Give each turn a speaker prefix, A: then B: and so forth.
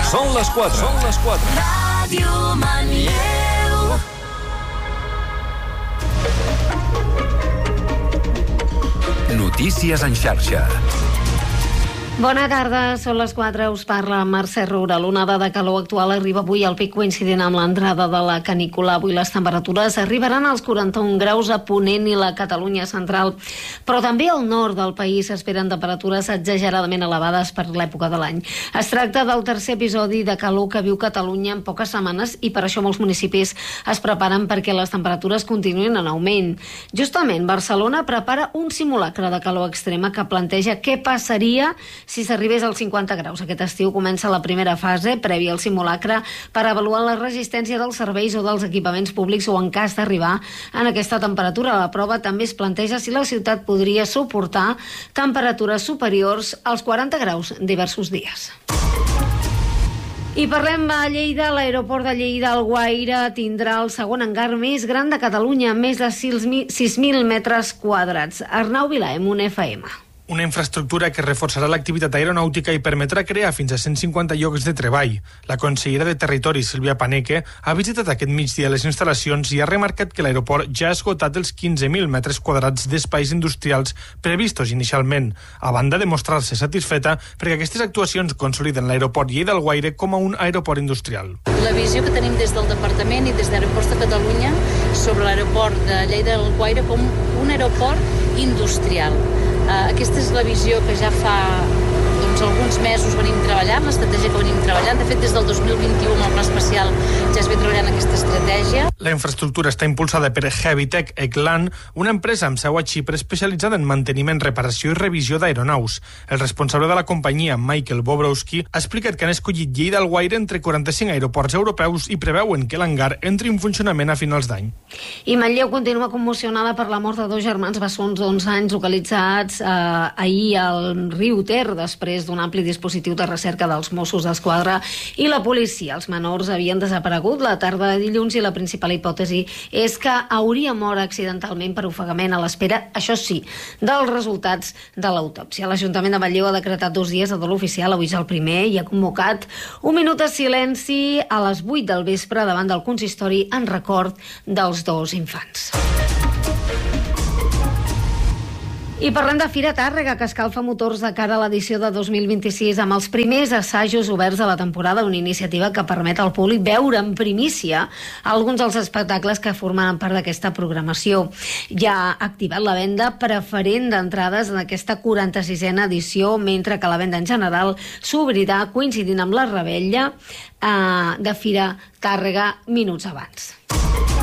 A: Són les 4. Són les 4.
B: Ràdio Manlleu.
A: Notícies en xarxa.
C: Bona tarda, són les 4, us parla Mercè Roura. L'onada de calor actual arriba avui al pic coincidint amb l'entrada de la canícula. Avui les temperatures arribaran als 41 graus a Ponent i la Catalunya central, però també al nord del país s'esperen temperatures exageradament elevades per l'època de l'any. Es tracta del tercer episodi de calor que viu Catalunya en poques setmanes i per això molts municipis es preparen perquè les temperatures continuïn en augment. Justament, Barcelona prepara un simulacre de calor extrema que planteja què passaria si s'arribés als 50 graus. Aquest estiu comença la primera fase, prèvia al simulacre, per avaluar la resistència dels serveis o dels equipaments públics o en cas d'arribar en aquesta temperatura. La prova també es planteja si la ciutat podria suportar temperatures superiors als 40 graus diversos dies. I parlem a Lleida. L'aeroport de Lleida Alguaire tindrà el segon hangar més gran de Catalunya, amb més de 6.000 metres quadrats. Arnau Vilaem, un FM.
D: Una infraestructura que reforçarà l'activitat aeronàutica i permetrà crear fins a 150 llocs de treball. La consellera de Territori, Sílvia Paneque, ha visitat aquest migdia les instal·lacions i ha remarcat que l'aeroport ja ha esgotat els 15.000 metres quadrats d'espais industrials previstos inicialment, a banda de mostrar-se satisfeta perquè aquestes actuacions consoliden l'aeroport Lleida Alguaire com a un aeroport industrial.
E: La visió que tenim des del Departament i des d'Aeroports de Catalunya sobre l'aeroport de Lleida Alguaire com un aeroport industrial. Aquesta és la visió que ja fa alguns mesos venim treballant, l'estratègia que venim treballant. De fet, des del 2021 amb el pla especial ja es ve treballant aquesta estratègia.
D: La infraestructura està impulsada per Heavitech Eklan, una empresa amb seu a Xipre especialitzada en manteniment, reparació i revisió d'aeronaus. El responsable de la companyia, Michael Bobrowski, ha explicat que han escollit Lleida Alguaire entre 45 aeroports europeus i preveuen que l'hangar entri en funcionament a finals d'any.
C: I Manlleu continua commocionada per la mort de dos germans bessons d'11 anys localitzats ahir al riu Ter després d'un ampli dispositiu de recerca dels Mossos d'Esquadra i la policia. Els menors havien desaparegut la tarda de dilluns i la principal hipòtesi és que hauria mort accidentalment per ofegament a l'espera, això sí, dels resultats de l'autòpsia. L'Ajuntament de Manlleu ha decretat 2 dies de dol oficial, avui és el primer, i ha convocat un minut de silenci a les 8 del vespre davant del consistori en record dels dos infants. I parlem de Fira Tàrrega, que escalfa motors de cara a l'edició de 2026 amb els primers assajos oberts de la temporada, una iniciativa que permet al públic veure en primícia alguns dels espectacles que formen part d'aquesta programació. Ja ha activat la venda preferent d'entrades en aquesta 46a edició, mentre que la venda en general s'obrirà coincidint amb la revetlla de Fira Tàrrega minuts abans.